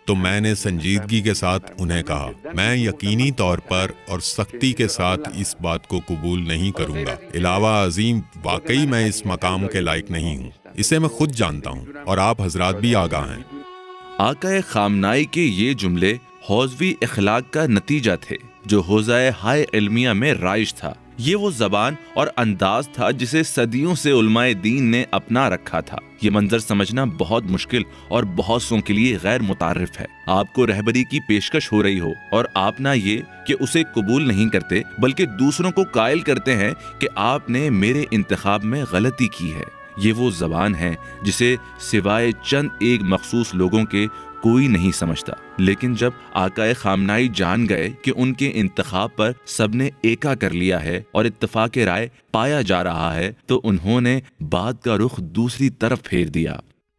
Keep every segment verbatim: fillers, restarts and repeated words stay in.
تو میں نے سنجیدگی کے ساتھ انہیں کہا، میں یقینی طور پر اور سختی کے ساتھ اس بات کو قبول نہیں کروں گا۔ علاوہ عظیم واقعی میں اس مقام کے لائق نہیں ہوں، اسے میں خود جانتا ہوں اور آپ حضرات بھی آگاہ ہیں۔ آقا خامنائی کے یہ جملے حوزوی اخلاق کا نتیجہ تھے جو حوزہ ہائے علمیہ میں رائج تھا۔ یہ وہ زبان اور انداز تھا جسے صدیوں سے علماء دین نے اپنا رکھا تھا۔ یہ منظر سمجھنا بہت مشکل اور بہت سوں کے لیے غیر متعارف ہے۔ آپ کو رہبری کی پیشکش ہو رہی ہو اور آپ نہ یہ کہ اسے قبول نہیں کرتے بلکہ دوسروں کو قائل کرتے ہیں کہ آپ نے میرے انتخاب میں غلطی کی ہے۔ یہ وہ زبان ہے جسے سوائے چند ایک مخصوص لوگوں کے کوئی نہیں سمجھتا۔ لیکن جب آقا خامنائی جان گئے کہ ان کے انتخاب پر سب نے ایکا کر لیا ہے اور اتفاق رائے پایا جا رہا ہے تو انہوں نے بات کا رخ دوسری طرف پھیر دیا۔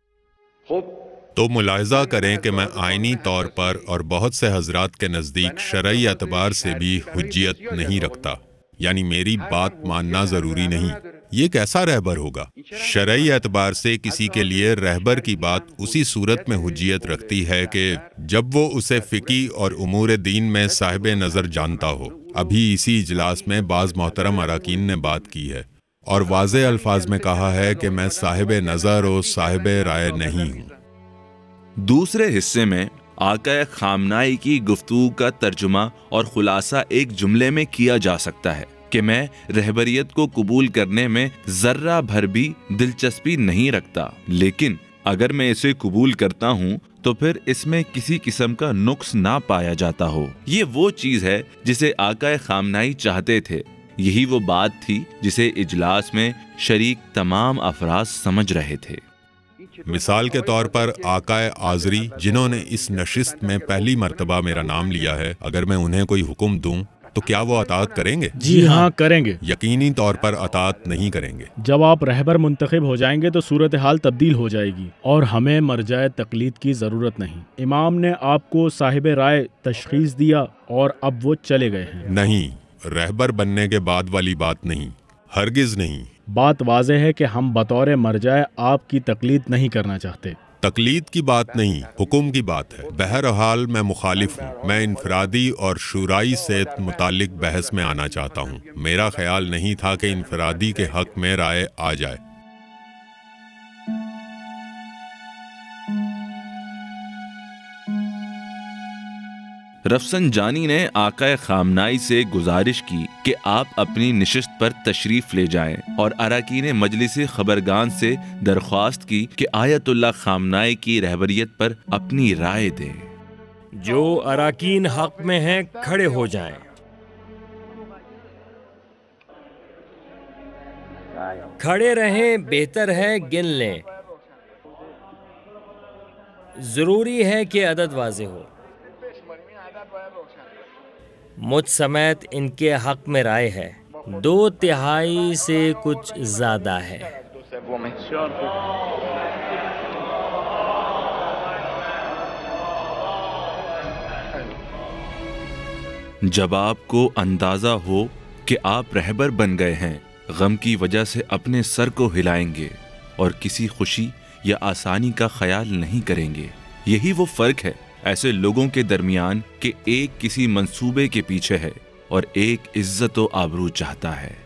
تو ملاحظہ کریں کہ میں آئینی طور پر اور بہت سے حضرات کے نزدیک شرعی اعتبار سے بھی حجیت نہیں رکھتا، یعنی میری بات ماننا ضروری نہیں۔ یہ کیسا رہبر ہوگا؟ شرعی اعتبار سے کسی کے لیے رہبر کی بات اسی صورت میں حجیت رکھتی ہے کہ جب وہ اسے فقی اور امور دین میں صاحب نظر جانتا ہو۔ ابھی اسی اجلاس میں بعض محترم اراکین نے بات کی ہے اور واضح الفاظ میں کہا ہے کہ میں صاحب نظر و صاحب رائے نہیں ہوں۔ دوسرے حصے میں آقا خامنائی کی گفتگو کا ترجمہ اور خلاصہ ایک جملے میں کیا جا سکتا ہے کہ میں رہبریت کو قبول کرنے میں ذرہ بھر بھی دلچسپی نہیں رکھتا، لیکن اگر میں اسے قبول کرتا ہوں تو پھر اس میں کسی قسم کا نقص نہ پایا جاتا ہو۔ یہ وہ چیز ہے جسے آقا خامنائی چاہتے تھے۔ یہی وہ بات تھی جسے اجلاس میں شریک تمام افراد سمجھ رہے تھے۔ مثال کے طور پر آقا آذری جنہوں نے اس نشست میں پہلی مرتبہ میرا نام لیا ہے، اگر میں انہیں کوئی حکم دوں تو کیا وہ اطاعت کریں گے؟ جی ہاں کریں گے۔ یقینی طور پر اطاعت نہیں کریں گے۔ جب آپ رہبر منتخب ہو جائیں گے تو صورتحال تبدیل ہو جائے گی اور ہمیں مرجع تقلید کی ضرورت نہیں۔ امام نے آپ کو صاحب رائے تشخیص دیا اور اب وہ چلے گئے ہیں۔ نہیں، رہبر بننے کے بعد والی بات نہیں، ہرگز نہیں۔ بات واضح ہے کہ ہم بطور مرجع آپ کی تقلید نہیں کرنا چاہتے۔ تقلید کی بات نہیں، حکم کی بات ہے۔ بہرحال میں مخالف ہوں۔ میں انفرادی اور شورائی سے متعلق بحث میں آنا چاہتا ہوں۔ میرا خیال نہیں تھا کہ انفرادی کے حق میں رائے آ جائے۔ رفسنجانی نے آقا خامنائی سے گزارش کی کہ آپ اپنی نشست پر تشریف لے جائیں اور اراکین مجلس خبرگان سے درخواست کی کہ آیت اللہ خامنائی کی رہبریت پر اپنی رائے دیں۔ جو اراکین حق میں ہیں کھڑے ہو جائیں۔ کھڑے رہیں بہتر ہے، گن لیں۔ ضروری ہے کہ عدد واضح ہو۔ مجھ سمیت ان کے حق میں رائے ہے، دو تہائی سے کچھ زیادہ ہے۔ جب آپ کو اندازہ ہو کہ آپ رہبر بن گئے ہیں، غم کی وجہ سے اپنے سر کو ہلائیں گے اور کسی خوشی یا آسانی کا خیال نہیں کریں گے۔ یہی وہ فرق ہے ایسے لوگوں کے درمیان کہ ایک کسی منصوبے کے پیچھے ہے اور ایک عزت و آبرو چاہتا ہے۔